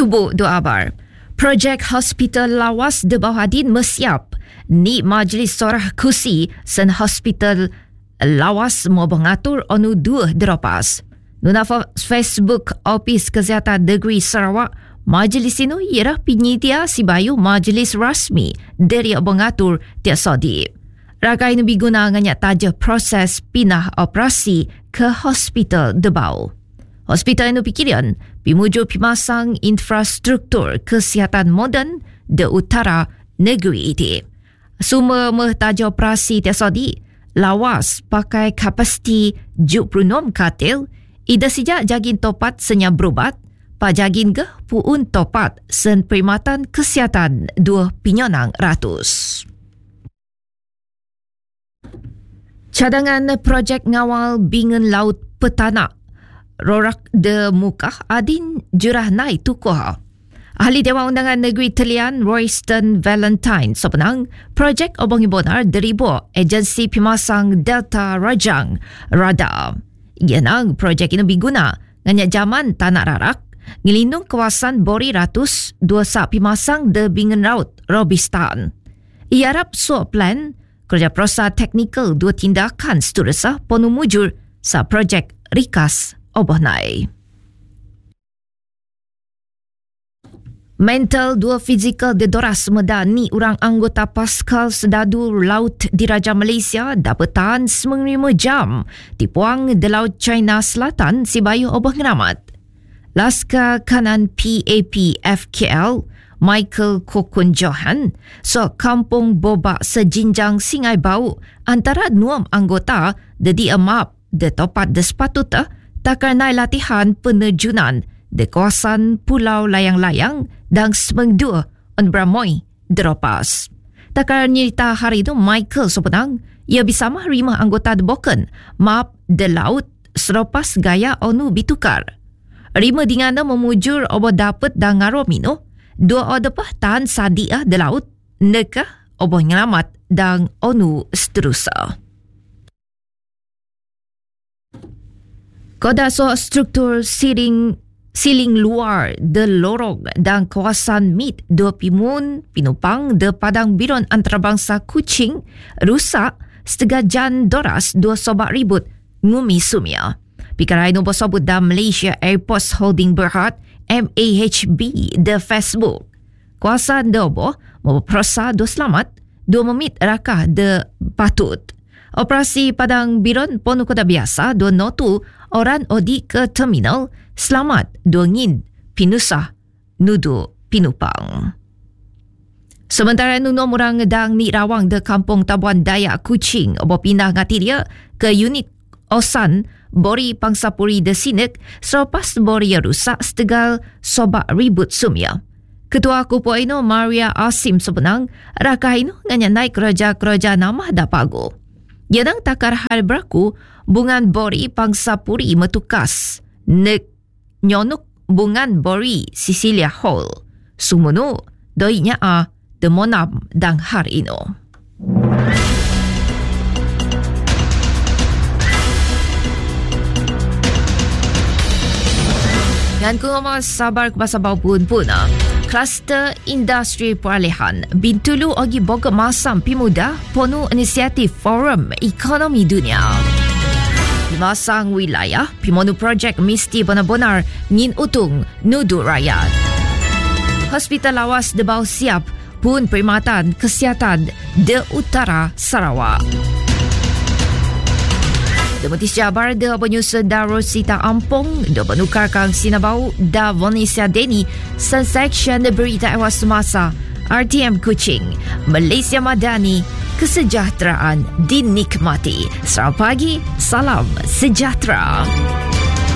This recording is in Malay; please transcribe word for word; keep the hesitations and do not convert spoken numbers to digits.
Tubuh doa bar. Projek Hospital Lawas de Bawahadin mesiap. Ni Majlis Sorah Kusi sen Hospital Lawas mau mengatur onu dua deropas. Nuna Facebook Ofis Kesihatan Negeri Sarawak, majlis ini ialah penyedia sibayu majlis rasmi dari mengatur tiap sodi. Rakai ini diguna dengan taja proses pindah operasi ke Hospital Debau. Hospital ini pikiran pimuju pimasang infrastruktur kesihatan moden di utara negeri ini. Semua mehtaja operasi tiap sodi, Lawas pakai kapasiti tujuh puluh enam katil, ida sejak jagin topat senyap berubat, pajagin ke puun topat sen perkhidmatan kesihatan dua pinyonang ratus. Cadangan projek ngawal bingan laut petanak Rorak de Mukah adin jurah naik tukuh. Ahli Dewan Undangan Negeri Telian Royston Valentine sebenang projek Obongi Bonar deribu agensi pemasang Delta Rajang Radar. Yenang projek ini diguna dengan zaman tanah rarak ngelindung kawasan Bori Ratus dua sak pemasang de bingan laut Robistan. Ia harap suap plan kerja prosa teknikal dua tindakan seterusnya ponu mujur sa projek Rikas Obohnai. Mental dua fizikal dedoras medani orang anggota Paskal Sedadu Laut Diraja Malaysia dapat tahan sembilan puluh lima jam di puang di Laut China Selatan sibayu obah ngeramat. Laskar Kanan P A P F K L Michael Kokun Johan so kampung Bobak sejinjang Singai Bau antara nuam anggota dedi emap de topat de sepatutnya takarnai latihan penerjunan di kawasan Pulau Layang-Layang dan semengdua on Bramoy deropas. Takar nyerita hari itu Michael sebenang ia bersama lima anggota de Boken map de laut selepas gaya onu bitukar. Lima dingana memujur obo dapat dan ngaruh mino dua odepah tahan sadiah de laut nekah obo nyelamat dan onu seterusnya. Koda so struktur siling siling luar de lorong dan kawasan mit dua pimun pinupang de padang biron antarabangsa Kuching rusak setengah jan doras dua sobat ribut ngumi sumia. Pikarai nombor sobut da Malaysia Airports Holding Berhad M A H B de Facebook. Kawasan de obo memperasa dua selamat dua memit rakah de patut. Operasi Padang Biron ponu kota biasa dua notu orang odi ke terminal selamat dua ngin pinusah nudu pinupang. Sementara nunom orang dang ni rawang de kampung Tabuan Dayak Kuching obo pindah ngati dia ke unit Osan Bori Pangsapuri de Sinek selepas Bori rusak setegal sobat ribut sumia. Ketua Kupu Ino Maria Asim sebenang rakah ino nganya naik kerja-kerja nama dapago. Yang takar hal berlaku bungan Bori Pangsapuri metukas nek nyonuk bungan Bori Cecilia Hall. Sumunu doinya a demonam dang har ino. Yang ku ngomong sabar kubasa bau pun pun ah. Kluster Industri Peralihan Bintulu ogi boga masam pimuda ponu inisiatif Forum Ekonomi Dunia. Pimasang wilayah pimonu projek mesti benar-benar ngin utung nudu rakyat. Hospital Lawas de Bau siap pun perkhidmatan kesihatan de utara Sarawak. Demutis Jabar de penyusun da Rosita Ampong de penukarkan Sinabau da Vanessa Deni section berita ewas semasa R T M Kuching Malaysia Madani kesejahteraan dinikmati. Selamat pagi, salam sejahtera.